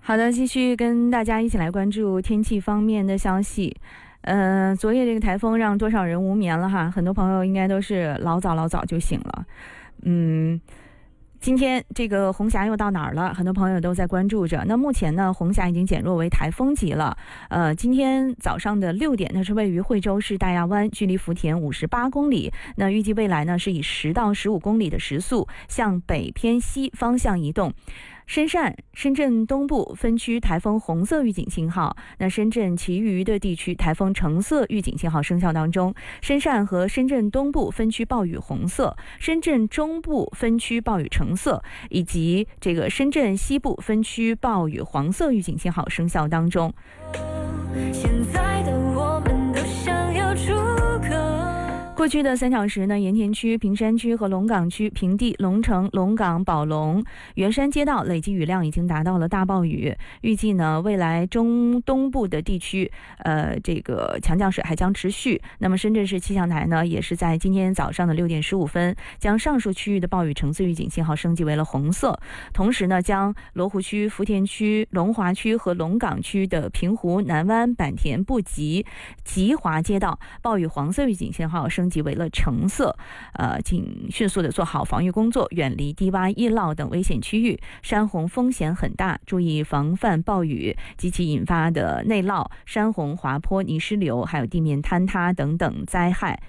好的，继续跟大家一起来关注天气方面的消息。昨夜这个台风让多少人无眠了哈，很多朋友应该都是老早就醒了。今天这个红霞又到哪儿了？很多朋友都在关注着。那目前呢，红霞已经减弱为台风级了。今天早上的6点，它是位于惠州市大亚湾，距离福田58公里。那预计未来呢，是以10到15公里的时速向北偏西方向移动。深圳东部分区台风红色预警信号，那深圳其余的地区台风橙色预警信号生效当中。深汕和深圳东部分区暴雨红色，深圳中部分区暴雨橙色，以及这个深圳西部分区暴雨黄色预警信号生效当中。现在的我们都想要出口。过去的3小时呢，盐田区、平山区和龙岗区、平地、龙城、龙岗、宝龙、元山街道累计雨量已经达到了大暴雨。预计呢，未来中东部的地区，这个强降水还将持续。那么深圳市气象台呢，也是在今天早上的6点15分，将上述区域的暴雨橙色预警信号升级为了红色。同时呢，将罗湖区、福田区、龙华区和龙岗区的平湖、南湾、坂田、布吉、吉华街道暴雨黄色预警信号升级为了橙色，请迅速的做好防御工作，远离低洼、易涝等危险区域，山洪风险很大，注意防范暴雨及其引发的内涝、山洪、滑坡、泥石流，还有地面坍塌等等灾害。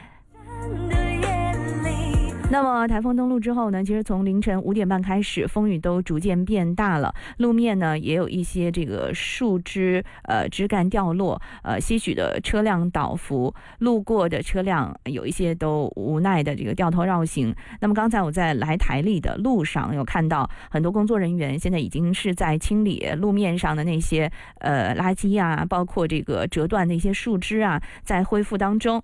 那么台风登陆之后呢，其实从凌晨5点半开始，风雨都逐渐变大了，路面呢也有一些这个树枝枝干掉落，些许的车辆倒伏，路过的车辆有一些都无奈的这个掉头绕行。那么刚才我在来台里的路上有看到很多工作人员现在已经是在清理路面上的那些垃圾啊，包括这个折断的一些树枝啊，在恢复当中。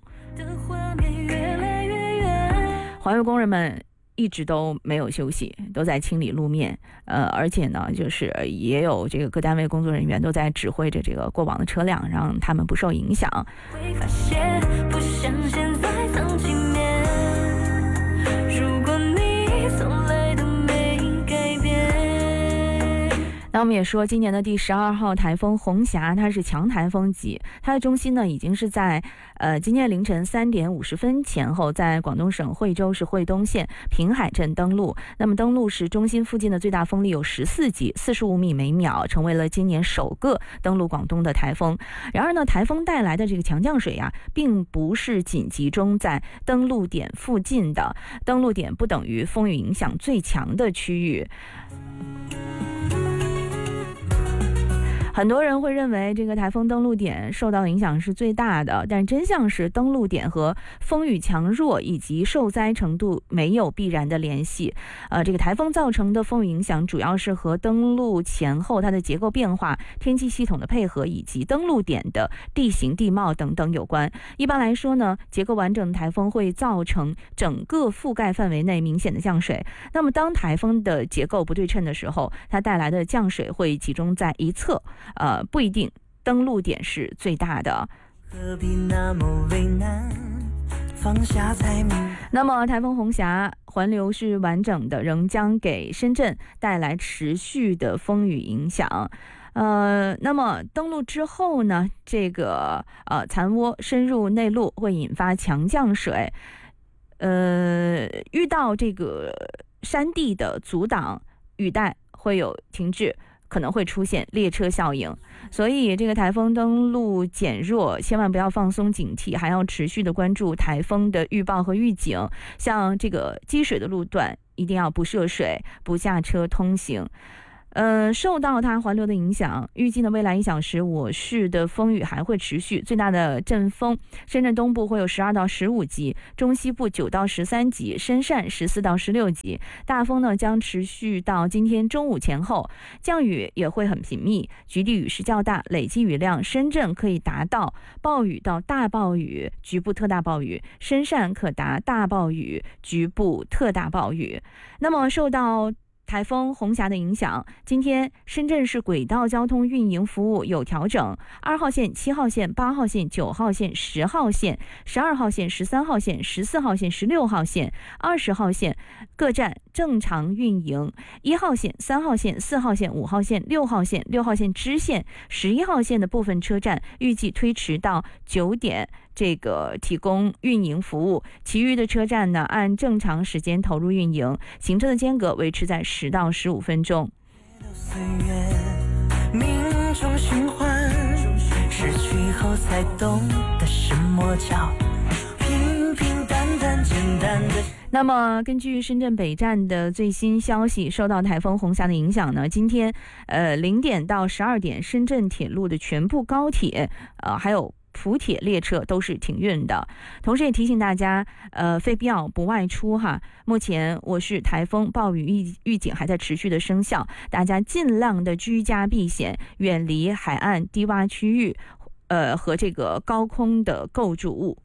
环卫工人们一直都没有休息，都在清理路面，而且呢，就是也有这个各单位工作人员都在指挥着这个过往的车辆，让他们不受影响。会发现不像现在曾经面，如果你从来都没改变。那我们也说，今年的第12号台风红霞，它是强台风级，它的中心呢已经是在今天凌晨3点50分前后，在广东省惠州市惠东县平海镇登陆。那么登陆时，中心附近的最大风力有14级，45米每秒，成为了今年首个登陆广东的台风。然而呢，台风带来的这个强降水啊，并不是仅集中在登陆点附近的，登陆点不等于风雨影响最强的区域。很多人会认为这个台风登陆点受到影响是最大的，但真相是登陆点和风雨强弱以及受灾程度没有必然的联系。这个台风造成的风雨影响主要是和登陆前后它的结构变化、天气系统的配合以及登陆点的地形地貌等等有关。一般来说呢，结构完整的台风会造成整个覆盖范围内明显的降水。那么当台风的结构不对称的时候，它带来的降水会集中在一侧，不一定登陆点是最大的。何必那么为难，放下才明。那么台风红霞环流是完整的，仍将给深圳带来持续的风雨影响。那么登陆之后呢，这个残涡深入内陆会引发强降水，遇到这个山地的阻挡，雨带会有停滞，可能会出现列车效应。所以这个台风登陆减弱，千万不要放松警惕，还要持续的关注台风的预报和预警。像这个积水的路段一定要不涉水，不下车通行。受到它环流的影响，预计呢未来1小时我市的风雨还会持续，最大的阵风深圳东部会有12到15级，中西部9到13级，深汕14到16级。大风呢将持续到今天中午前后，降雨也会很频密，局地雨势较大，累计雨量深圳可以达到暴雨到大暴雨，局部特大暴雨，深汕可达大暴雨，局部特大暴雨。那么受到台风红霞的影响，今天深圳市轨道交通运营服务有调整，2号线、7号线、8号线、9号线、10号线、12号线、13号线、14号线、16号线、20号线各站正常运营，1号线、3号线、4号线、5号线、6号线、6号线支线、11号线的部分车站预计推迟到9点提供运营服务，其余的车站呢按正常时间投入运营，行车的间隔维持在10到15分钟。命中循环，失去后才懂得什么叫平平淡淡简单的。那么根据深圳北站的最新消息，受到台风红霞的影响呢，今天0点到12点深圳铁路的全部高铁还有普铁列车都是停运的，同时也提醒大家，非必要不外出哈。目前我市台风暴雨预警还在持续的生效，大家尽量的居家避险，远离海岸低洼区域，和高空的构筑物。